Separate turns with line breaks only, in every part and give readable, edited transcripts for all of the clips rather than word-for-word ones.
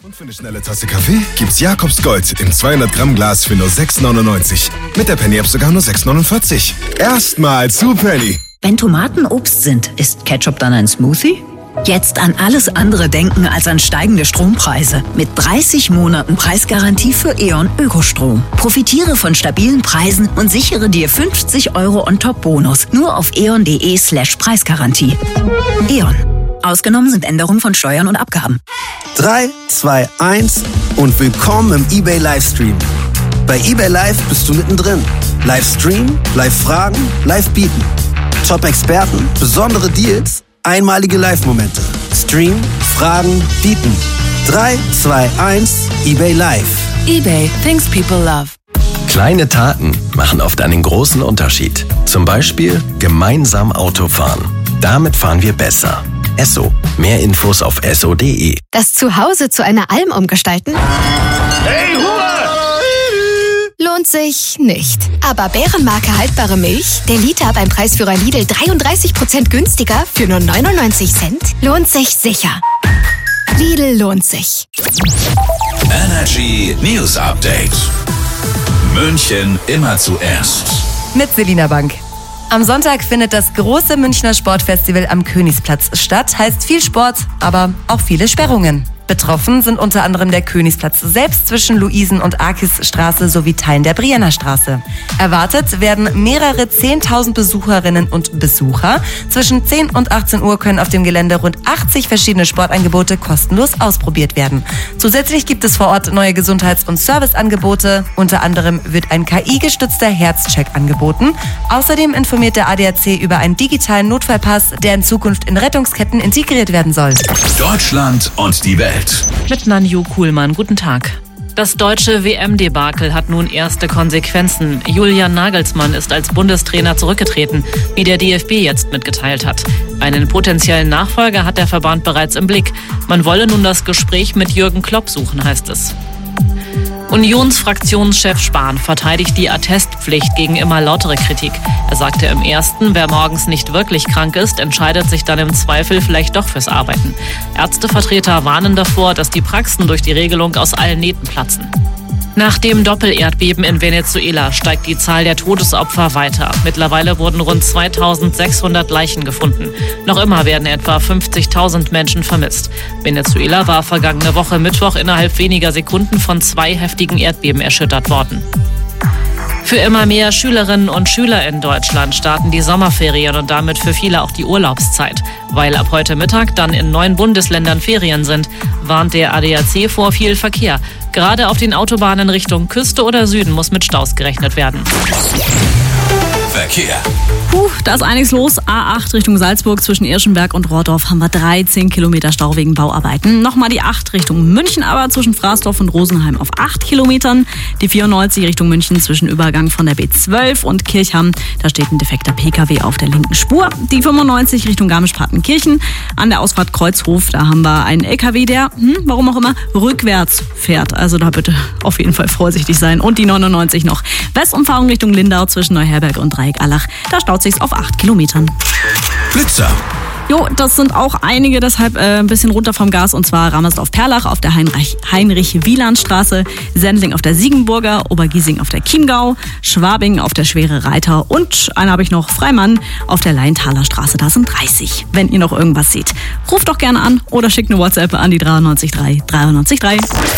Und für eine schnelle Tasse Kaffee gibt's Jakobs Gold im 200 Gramm Glas für nur 6,99. Mit der Penny-App sogar nur 6,49. Erstmal zu Penny.
Wenn Tomaten Obst sind, ist Ketchup dann ein Smoothie? Jetzt an alles andere denken als an steigende Strompreise. Mit 30 Monaten Preisgarantie für E.ON Ökostrom. Profitiere von stabilen Preisen und sichere dir 50 € On-Top-Bonus. Nur auf eon.de/Preisgarantie. E.ON. Ausgenommen sind Änderungen von Steuern und Abgaben.
3, 2, 1 und willkommen im eBay Livestream. Bei eBay Live bist du mittendrin. Livestream, Live-Fragen, Live-Bieten. Top-Experten, besondere Deals, einmalige Live-Momente. Stream, Fragen, Bieten. 3, 2, 1, eBay Live.
eBay, things people love.
Kleine Taten machen oft einen großen Unterschied. Zum Beispiel gemeinsam Auto fahren. Damit fahren wir besser. Esso. Mehr Infos auf esso.de.
Das Zuhause zu einer Alm umgestalten?
Hey, Ruhe!
Lohnt sich nicht. Aber Bärenmarke haltbare Milch, der Liter beim Preisführer Lidl 33% günstiger für nur 99 Cent, lohnt sich sicher. Lidl lohnt sich.
Energy News Update. München immer zuerst.
Mit Selina Bank. Am Sonntag findet das große Münchner Sportfestival am Königsplatz statt. Heißt viel Sport, aber auch viele Sperrungen. Betroffen sind unter anderem der Königsplatz selbst zwischen Luisen- und Arkisstraße sowie Teilen der Brienner Straße. Erwartet werden mehrere 10.000 Besucherinnen und Besucher. Zwischen 10 und 18 Uhr können auf dem Gelände rund 80 verschiedene Sportangebote kostenlos ausprobiert werden. Zusätzlich gibt es vor Ort neue Gesundheits- und Serviceangebote. Unter anderem wird ein KI-gestützter Herzcheck angeboten. Außerdem informiert der ADAC über einen digitalen Notfallpass, der in Zukunft in Rettungsketten integriert werden soll.
Deutschland und die Welt.
Mit Nanju Kuhlmann, guten Tag. Das deutsche WM-Debakel hat nun erste Konsequenzen. Julian Nagelsmann ist als Bundestrainer zurückgetreten, wie der DFB jetzt mitgeteilt hat. Einen potenziellen Nachfolger hat der Verband bereits im Blick. Man wolle nun das Gespräch mit Jürgen Klopp suchen, heißt es. Unionsfraktionschef Spahn verteidigt die Attestpflicht gegen immer lautere Kritik. Er sagte im ersten, wer morgens nicht wirklich krank ist, entscheidet sich dann im Zweifel vielleicht doch fürs Arbeiten. Ärztevertreter warnen davor, dass die Praxen durch die Regelung aus allen Nähten platzen. Nach dem Doppelerdbeben in Venezuela steigt die Zahl der Todesopfer weiter. Mittlerweile wurden rund 2600 Leichen gefunden. Noch immer werden etwa 50.000 Menschen vermisst. Venezuela war vergangene Woche Mittwoch innerhalb weniger Sekunden von 2 heftigen Erdbeben erschüttert worden. Für immer mehr Schülerinnen und Schüler in Deutschland starten die Sommerferien und damit für viele auch die Urlaubszeit. Weil ab heute Mittag dann in 9 Bundesländern Ferien sind, warnt der ADAC vor viel Verkehr. Gerade auf den Autobahnen Richtung Küste oder Süden muss mit Staus gerechnet werden.
Verkehr.
Da ist einiges los. A8 Richtung Salzburg zwischen Irschenberg und Rohrdorf haben wir 13 Kilometer Stau wegen Bauarbeiten. Nochmal die 8 Richtung München, aber zwischen Frasdorf und Rosenheim auf 8 Kilometern. Die 94 Richtung München zwischen Übergang von der B12 und Kirchham. Da steht ein defekter PKW auf der linken Spur. Die 95 Richtung Garmisch-Partenkirchen. An der Ausfahrt Kreuzhof, da haben wir einen LKW, der, warum auch immer, rückwärts fährt. Also da bitte auf jeden Fall vorsichtig sein. Und die 99 noch. Westumfahrung Richtung Lindau zwischen Neuherberg und Dreieck-Allach. Da staut sich's auf 8 Kilometern.
Blitzer.
Jo, das sind auch einige, deshalb ein bisschen runter vom Gas. Und zwar Ramersdorf-Perlach auf der Heinrich-Wieland-Straße, Sendling auf der Siegenburger, Obergiesing auf der Chiemgau, Schwabing auf der Schwere Reiter und einen habe ich noch, Freimann auf der Leintaler Straße. Da sind 30, wenn ihr noch irgendwas seht. Ruft doch gerne an oder schickt eine WhatsApp an die 933 933.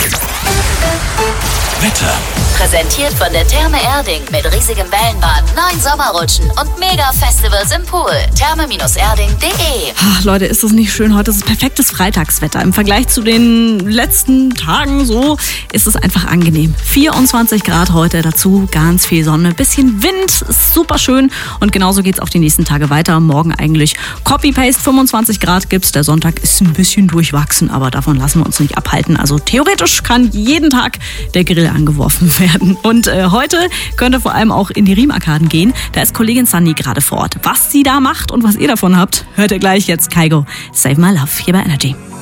Wetter.
Präsentiert von der Therme Erding mit riesigem Wellenbad, 9 Sommerrutschen und Mega-Festivals im Pool. Therme-erding.de.
Leute, ist das nicht schön? Heute ist perfektes Freitagswetter. Im Vergleich zu den letzten Tagen so ist es einfach angenehm. 24 Grad heute, dazu ganz viel Sonne, bisschen Wind, ist super schön. Und genauso geht's auch die nächsten Tage weiter. Morgen eigentlich Copy-Paste, 25 Grad gibt's. Der Sonntag ist ein bisschen durchwachsen, aber davon lassen wir uns nicht abhalten. Also theoretisch kann jeden Tag der Grill angeworfen werden. Und heute könnt ihr vor allem auch in die Riemarkaden gehen. Da ist Kollegin Sandy gerade vor Ort. Was sie da macht und was ihr davon habt, hört ihr gleich jetzt. Kygo, Save My Love hier bei Energy.